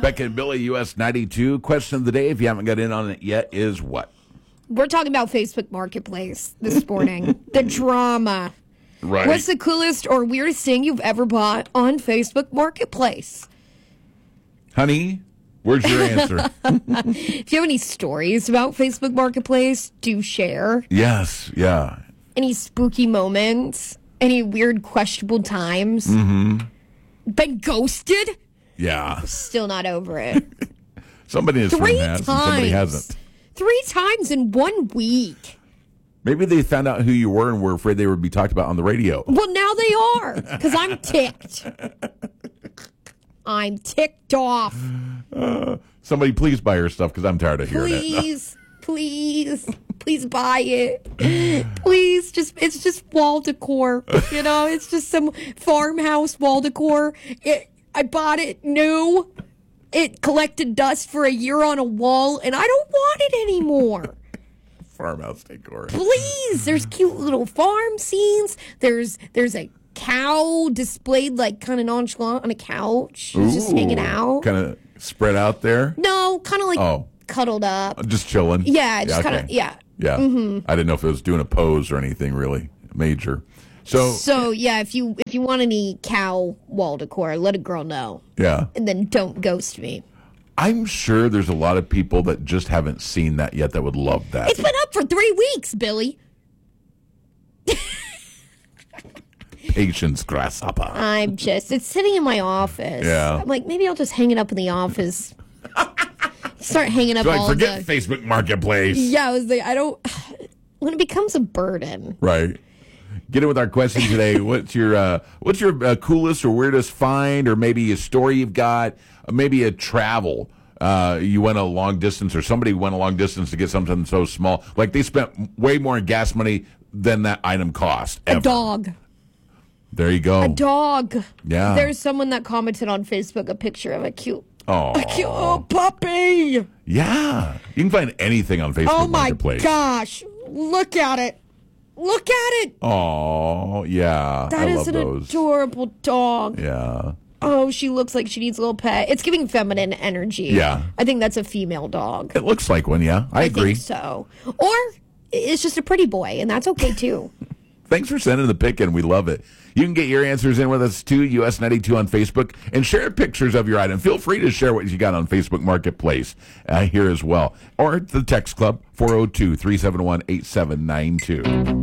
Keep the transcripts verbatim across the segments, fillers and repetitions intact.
Beck and Billy, U S ninety-two. Question of the day, if you haven't got in on it yet, is what? We're talking about Facebook Marketplace this morning. The drama. Right. What's the coolest or weirdest thing you've ever bought on Facebook Marketplace? Honey, where's your answer? If you have any stories about Facebook Marketplace, do share. Yes, yeah. Any spooky moments? Any weird, questionable times? Mm-hmm. Been ghosted? Yeah. Still not over it. Somebody in this Three room has, times. and somebody hasn't. Three times in one week. Maybe they found out who you were and were afraid they would be talked about on the radio. Well, now they are, because I'm ticked. I'm ticked off. Uh, somebody please buy her stuff, because I'm tired of hearing Please, it. please, please buy it. Please, just it's just wall decor. You know, it's just some farmhouse wall decor. It, I bought it new. It collected dust for a year on a wall, and I don't want it anymore. Farmhouse decor. Please, there's cute little farm scenes. There's there's a cow displayed like kind of nonchalant on a couch, She's just hanging out. Kind of spread out there. No, kind of like Oh. cuddled up. Just chilling. Yeah, just Yeah, kind of okay. yeah. Yeah. Mm-hmm. I didn't know if it was doing a pose or anything really major. So, So yeah, if you if you want any cow wall decor, let a girl know, yeah. and then don't ghost me. I'm sure there's a lot of people that just haven't seen that yet that would love that. It's been up for three weeks, Billy. Patience, grasshopper. I'm just it's sitting in my office. Yeah. I'm like, maybe I'll just hang it up in the office. Start hanging up So like, all forget the Facebook Marketplace. Yeah, I was like, I don't when it becomes a burden. Right. Get in with our question today. What's your uh, what's your uh, coolest or weirdest find, or maybe a story you've got, or maybe a travel. Uh, you went a long distance, or somebody went a long distance to get something so small. Like they spent way more in gas money than that item cost. Ever. A dog. There you go. A dog. Yeah. There's someone that commented on Facebook a picture of a cute, Oh, a cute little puppy. yeah. You can find anything on Facebook Oh my Marketplace. gosh! Look at it. Look at it. Oh, yeah. That I is love an those. adorable dog. Yeah. Oh, she looks like she needs a little pet. It's giving feminine energy. Yeah. I think that's a female dog. It looks like one, yeah. I, I agree. think so. Or it's just a pretty boy, and that's okay too. Thanks for sending the pic in. We love it. You can get your answers in with us too, U S ninety-two on Facebook, and share pictures of your item. Feel free to share what you got on Facebook Marketplace uh, here as well. Or the Text Club, four oh two, three seven one, eight seven nine two.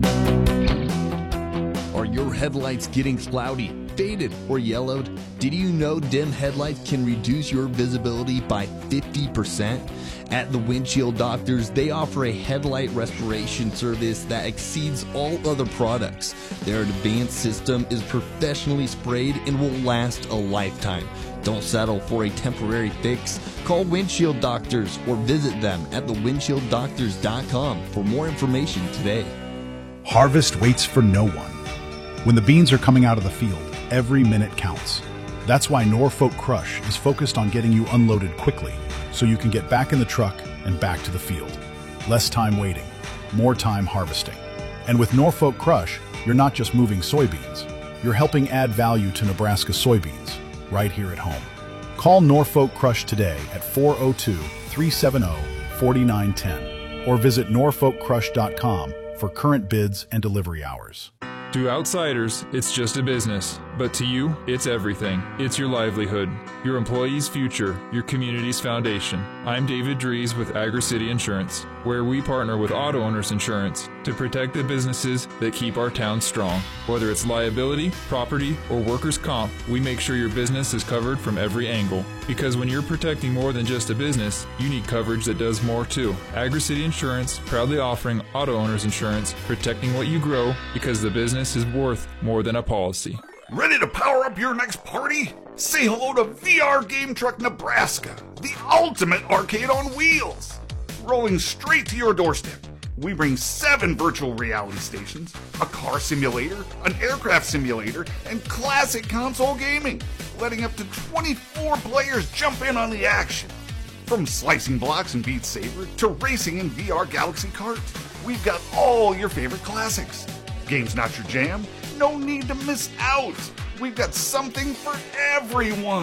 Are your headlights getting cloudy, faded, or yellowed? Did you know dim headlights can reduce your visibility by fifty percent? At the Windshield Doctors, they offer a headlight restoration service that exceeds all other products. Their advanced system is professionally sprayed and will last a lifetime. Don't settle for a temporary fix. Call Windshield Doctors or visit them at the windshield doctors dot com for more information today. Harvest waits for no one. When the beans are coming out of the field, every minute counts. That's why Norfolk Crush is focused on getting you unloaded quickly, so you can get back in the truck and back to the field. Less time waiting, more time harvesting. And with Norfolk Crush, you're not just moving soybeans, you're helping add value to Nebraska soybeans, right here at home. Call Norfolk Crush today at four oh two, three seven oh, four nine one oh or visit norfolk crush dot com for current bids and delivery hours. To outsiders, it's just a business, but to you, it's everything. It's your livelihood, your employees' future, your community's foundation. I'm David Dries with Agri-City Insurance, where we partner with Auto Owners Insurance to protect the businesses that keep our town strong. Whether it's liability, property, or workers' comp, we make sure your business is covered from every angle. Because when you're protecting more than just a business, you need coverage that does more too. Agri-City Insurance, proudly offering Auto Owners Insurance, protecting what you grow because the business is worth more than a policy. Ready to power up your next party? Say hello to V R Game Truck Nebraska, the ultimate arcade on wheels. Rolling straight to your doorstep, we bring seven virtual reality stations, a car simulator, an aircraft simulator, and classic console gaming, letting up to twenty-four players jump in on the action. From slicing blocks in Beat Saber to racing in V R Galaxy Kart, we've got all your favorite classics. Games not your jam? No need to miss out. We've got something for everyone.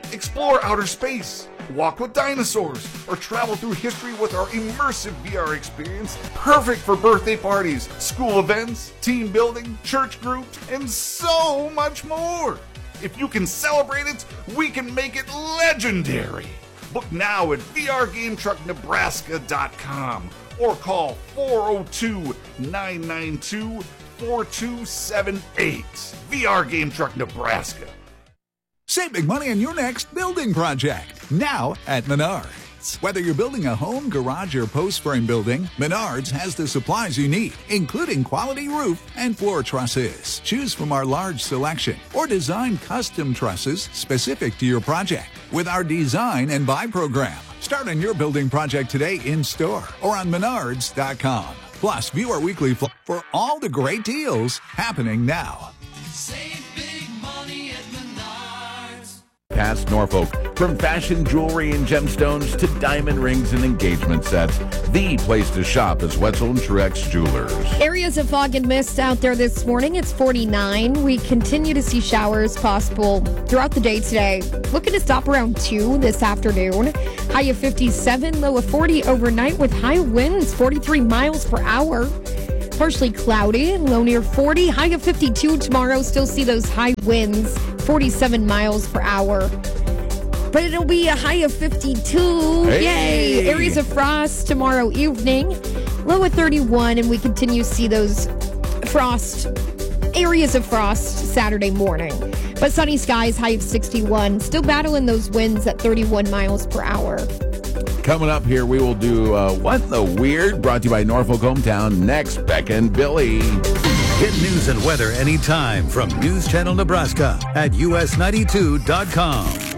Explore outer space, walk with dinosaurs, or travel through history with our immersive V R experience, perfect for birthday parties, school events, team building, church groups, and so much more. If you can celebrate it, we can make it legendary. Book now at V R Game Truck Nebraska dot com or call four oh two, nine nine two, four two seven eight. V R Game Truck Nebraska. Save big money on your next building project, now at Menards. Whether you're building a home, garage, or post frame building, Menards has the supplies you need, including quality roof and floor trusses. Choose from our large selection or design custom trusses specific to your project with our design and buy program. Start on your building project today in store or on Menards dot com. Plus, view our weekly fl- for all the great deals happening now. Save big money at Menards. Past Norfolk, from fashion jewelry and gemstones to diamond rings and engagement sets, the place to shop is Wetzel and Truex Jewelers. Areas of fog and mist out there this morning. It's forty-nine. We continue to see showers possible throughout the day today. Looking to stop around two this afternoon. High of fifty-seven, low of forty overnight with high winds, forty-three miles per hour. Partially cloudy, low near forty. High of fifty-two tomorrow. Still see those high winds, forty-seven miles per hour. But it'll be a high of fifty-two. Hey. Yay! Areas of frost tomorrow evening. Low of thirty-one, and we continue to see those frost, areas of frost Saturday morning. But sunny skies, high of sixty-one. Still battling those winds at thirty-one miles per hour. Coming up here, we will do uh, What the Weird, brought to you by Norfolk Hometown. Next, Becca and Billy. Get news and weather anytime from News Channel Nebraska at U S ninety-two dot com.